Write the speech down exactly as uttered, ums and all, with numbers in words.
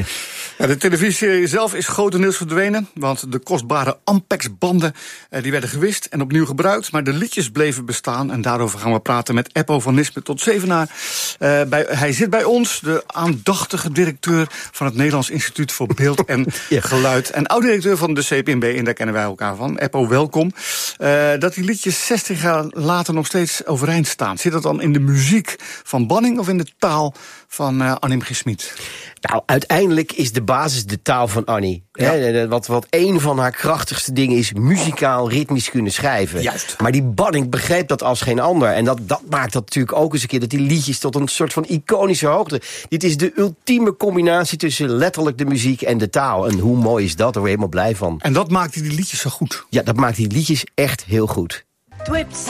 Ja. Ja, de televisieserie zelf is grotendeels verdwenen, want de kostbare Ampex-banden eh, die werden gewist en opnieuw gebruikt, maar de liedjes bleven bestaan en daarover gaan we praten met Eppo van Nispen tot Zevenaar. Uh, bij, hij zit bij ons, de aandachtige directeur van het Nederlands Instituut voor Beeld en ja. Geluid en oud-directeur van de C P N B, en daar kennen wij elkaar van. Eppo, welkom. Uh, dat die liedjes zestig jaar later nog steeds overeind staan, zit dat dan in de muziek van Banning of in de taal van uh, Annie M. G. Schmid? Nou, uiteindelijk is de basis de taal van Annie. Ja. He, wat, wat een van haar krachtigste dingen is, muzikaal, ritmisch kunnen schrijven. Juist. Maar die Banning begreep dat als geen ander. En dat, dat maakt dat natuurlijk ook eens een keer, dat die liedjes tot een soort van iconische hoogte. Dit is de ultieme combinatie tussen letterlijk de muziek en de taal. En hoe mooi is dat? Daar word je helemaal blij van. En dat maakt die liedjes zo goed. Ja, dat maakt die liedjes echt heel goed. Twips